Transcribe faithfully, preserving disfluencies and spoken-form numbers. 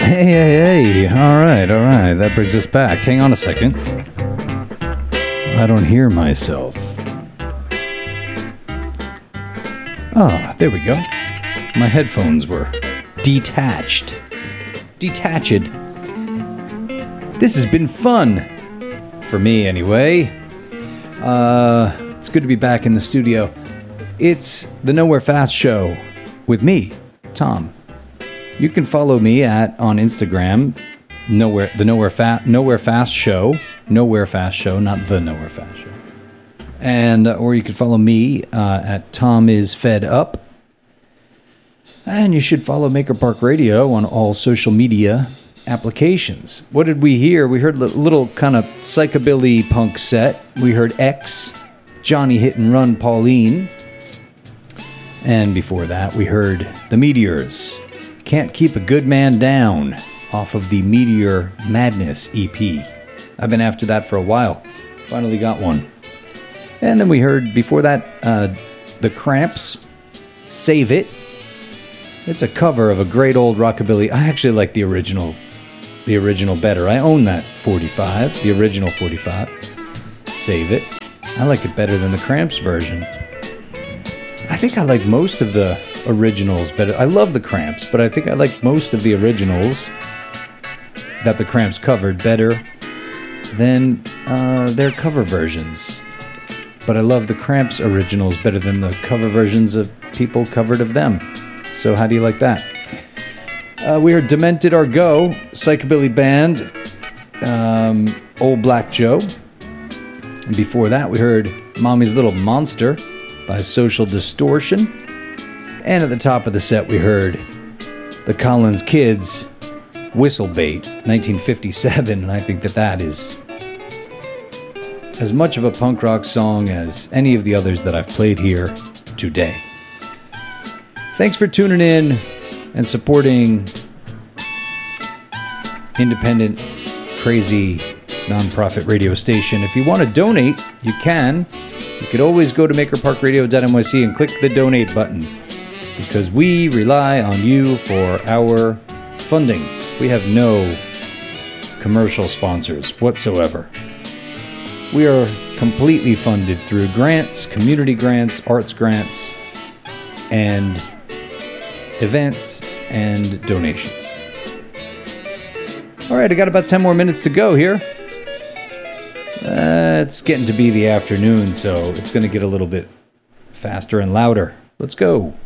Hey, hey, hey. All right, all right. That brings us back. Hang on a second. I don't hear myself. Ah, there we go. My headphones were detached. Detached. This has been fun. For me, anyway. Uh, it's good to be back in the studio. It's the Nowhere Fast Show with me, Tom. You can follow me at on Instagram, Nowhere the Nowhere Fast Nowhere Fast Show, Nowhere Fast Show, not the Nowhere Fast Show, and uh, or you can follow me uh, at Tom is Fed Up, and you should follow Maker Park Radio on all social media applications. What did we hear? We heard a little kind of psychobilly punk set. We heard X, Johnny Hit and Run, Pauline, and before that we heard the Meteors. Can't Keep a Good Man Down off of the Meteor Madness E P. I've been after that for a while. Finally got one. And then we heard before that uh, The Cramps, Save It. It's a cover of a great old rockabilly. I actually like the original, the original better. I own that forty-five, the original forty-five. Save It. I like it better than the Cramps version. I think I like most of the originals better. I love the Cramps, but I think I like most of the originals that the Cramps covered better than uh, their cover versions. But I love the Cramps originals better than the cover versions of people covered of them. So how do you like that? Uh, we heard Demented Argo, Psychobilly Band, um, Old Black Joe. And before that, we heard Mommy's Little Monster by Social Distortion. And at the top of the set, we heard the Collins Kids, Whistle Bait, nineteen fifty-seven. And I think that that is as much of a punk rock song as any of the others that I've played here today. Thanks for tuning in and supporting independent, crazy, nonprofit radio station. If you want to donate, you can. You could always go to maker park radio dot n y c and click the donate button, because we rely on you for our funding. We have no commercial sponsors whatsoever. We are completely funded through grants, community grants, arts grants, and events and donations. All right, I got about ten more minutes to go here. Uh, it's getting to be the afternoon, so it's going to get a little bit faster and louder. Let's go.